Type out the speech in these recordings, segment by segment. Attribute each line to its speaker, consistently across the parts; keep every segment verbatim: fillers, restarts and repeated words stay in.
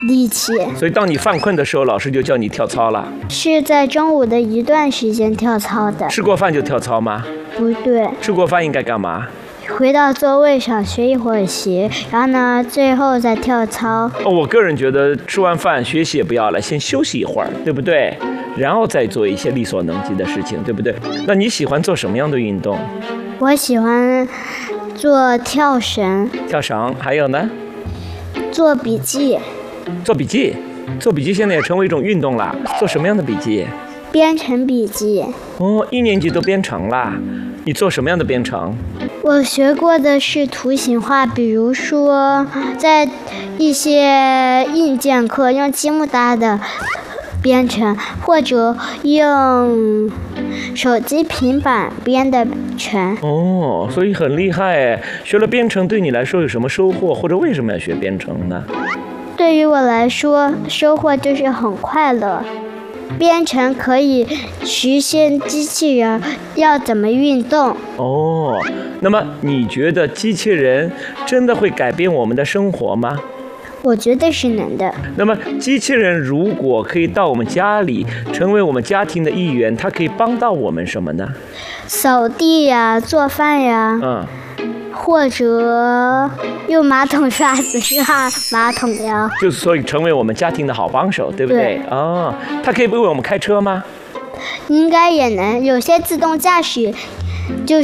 Speaker 1: 力气。
Speaker 2: 所以当你犯困的时候，老师就叫你跳操了。
Speaker 1: 是在中午的一段时间跳操的。
Speaker 2: 吃过饭就跳操吗？
Speaker 1: 不对。
Speaker 2: 吃过饭应该干嘛？
Speaker 1: 回到座位上学一会儿习，然后呢，最后再跳操。
Speaker 2: 哦，我个人觉得吃完饭学习也不要了，先休息一会儿，对不对？然后再做一些力所能及的事情，对不对？那你喜欢做什么样的运动？
Speaker 1: 我喜欢做跳绳。
Speaker 2: 跳绳，还有呢？
Speaker 1: 做笔记。
Speaker 2: 做笔记，做笔记现在也成为一种运动了。做什么样的笔记？
Speaker 1: 编程笔记。
Speaker 2: 哦，一年级都编程啦。你做什么样的编程？
Speaker 1: 我学过的是图形化，比如说在一些硬件课用积木搭的编程，或者用手机平板编的程。
Speaker 2: 哦，所以很厉害哎！学了编程对你来说有什么收获，或者为什么要学编程呢？
Speaker 1: 对于我来说，收获就是很快乐。编程可以实现机器人要怎么运动。
Speaker 2: 哦，那么你觉得机器人真的会改变我们的生活吗？
Speaker 1: 我觉得是能的。
Speaker 2: 那么机器人如果可以到我们家里，成为我们家庭的一员，它可以帮到我们什么呢？
Speaker 1: 扫地呀，做饭呀。
Speaker 2: 嗯。
Speaker 1: 或者用马桶刷子刷马桶呀，
Speaker 2: 就是所以成为我们家庭的好帮手，对不对？
Speaker 1: 对。
Speaker 2: 哦，它可以为我们开车吗？
Speaker 1: 应该也能，有些自动驾驶就是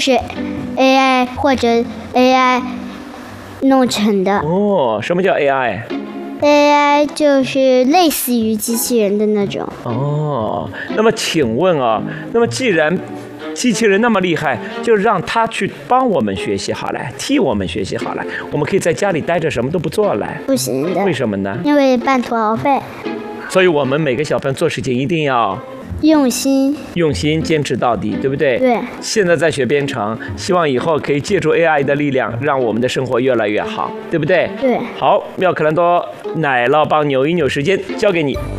Speaker 1: A I 或者 A I 弄成的。
Speaker 2: 哦，什么叫 A I？A
Speaker 1: I 就是类似于机器人的那种。
Speaker 2: 哦，那么请问啊，那么既然机器人那么厉害，就让他去帮我们学习好了，替我们学习好了。我们可以在家里待着，什么都不做了。
Speaker 1: 不行的。
Speaker 2: 为什么呢？
Speaker 1: 因为半途而废。
Speaker 2: 所以我们每个小朋友做事情一定要
Speaker 1: 用心，
Speaker 2: 用心，坚持到底，对不对？
Speaker 1: 对。
Speaker 2: 现在在学编程，希望以后可以借助 A I 的力量，让我们的生活越来越好，对不对？
Speaker 1: 对。
Speaker 2: 好，妙可蓝多奶酪棒扭一扭时间交给你。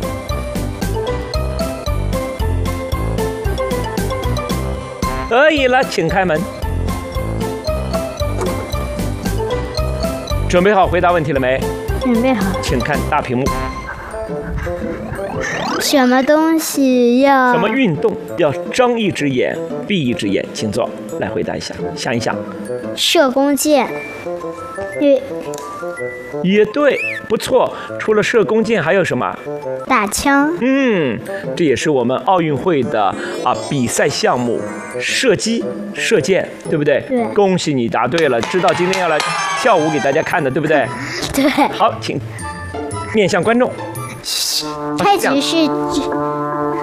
Speaker 2: 可以了，请开门。准备好回答问题了没？
Speaker 1: 准备好。
Speaker 2: 请看大屏幕。
Speaker 1: 什么东西要？
Speaker 2: 什么运动要睁一只眼闭一只眼？请坐，来回答一下，想一想。
Speaker 1: 射弓箭。也
Speaker 2: 也对，不错。除了射弓箭，还有什么？
Speaker 1: 打枪。
Speaker 2: 嗯，这也是我们奥运会的啊比赛项目，射击、射箭，对不对？
Speaker 1: 对。
Speaker 2: 恭喜你答对了，知道今天要来跳舞给大家看的，对不对？
Speaker 1: 对。
Speaker 2: 好，请面向观众。
Speaker 1: 太极是